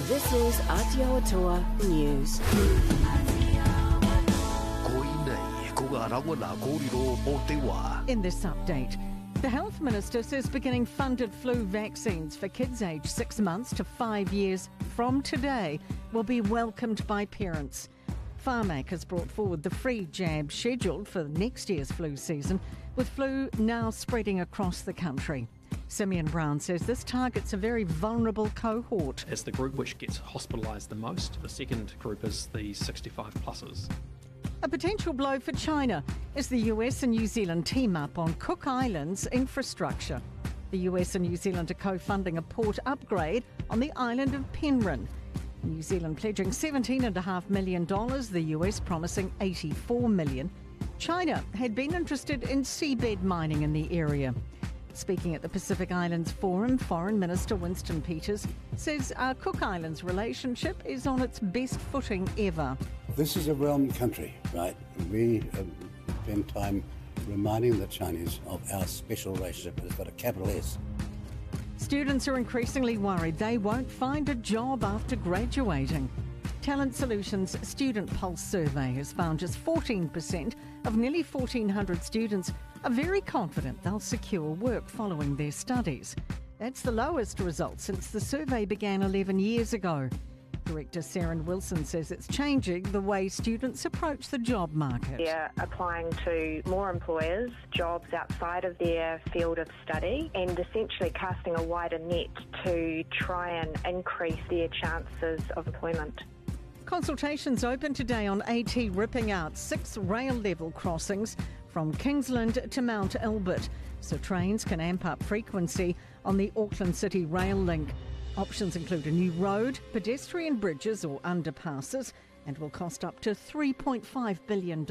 This is Aotearoa News. In this update, the Health Minister says beginning funded flu vaccines for kids aged 6 months to 5 years from today will be welcomed by parents. Pharmac has brought forward the free jab scheduled for next year's flu season, with flu now spreading across the country. Simeon Brown says this targets a very vulnerable cohort. It's the group which gets hospitalised the most. The second group is the 65-plussers. A potential blow for China as the US and New Zealand team up on Cook Islands infrastructure. The US and New Zealand are co-funding a port upgrade on the island of Penryn. New Zealand pledging $17.5 million, the US promising $84 million. China had been interested in seabed mining in the area. Speaking at the Pacific Islands Forum, Foreign Minister Winston Peters says our Cook Islands relationship is on its best footing ever. This is a realm country, right? We spend time reminding the Chinese of our special relationship. It's got a capital S. Students are increasingly worried they won't find a job after graduating. Talent Solutions' Student Pulse survey has found just 14% of nearly 1,400 students are very confident they'll secure work following their studies. That's the lowest result since the survey began 11 years ago. Director Saren Wilson says it's changing the way students approach the job market. They're applying to more employers, jobs outside of their field of study, and essentially casting a wider net to try and increase their chances of employment. Consultations open today on AT ripping out 6 rail-level crossings from Kingsland to Mount Albert, so trains can amp up frequency on the Auckland City rail link. Options include a new road, pedestrian bridges or underpasses, and will cost up to $3.5 billion.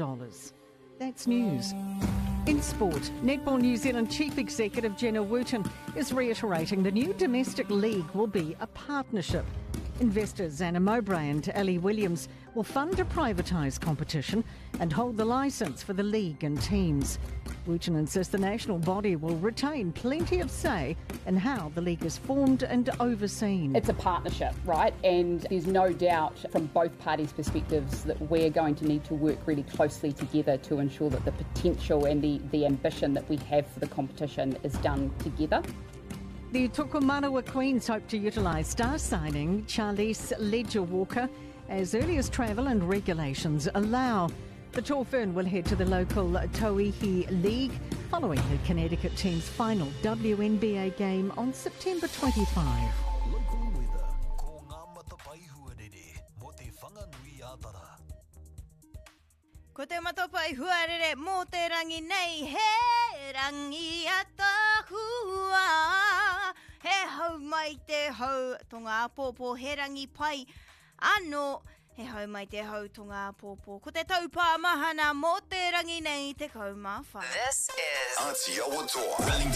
That's news. In sport, Netball New Zealand Chief Executive Jenna Wooten is reiterating the new domestic league will be a partnership. Investors Anna Mowbray and Ellie Williams will fund a privatised competition and hold the licence for the league and teams. Wooten insists the national body will retain plenty of say in how the league is formed and overseen. It's a partnership, right? And there's no doubt from both parties' perspectives that we're going to need to work really closely together to ensure that the potential and the ambition that we have for the competition is done together. The Tukumanawa Queens hope to utilise star signing Charlize Ledger-Walker as early as travel and regulations allow. The tall fern will head to the local Tauihi League following the Connecticut team's final WNBA game on September 25. Local weather, ko ngā matapai huarere, mo te whanganui ātara. Ko te matapai huarere, mo te rangi nei, he rangi atahua. He hau mai te hau, tō ngā pōpō, he rangi pai, ano, he hau mai te hau tō ngā pōpō. Ko te taupā mahana, mo te rangi nei, te kaumawhai. This is Aotearoa.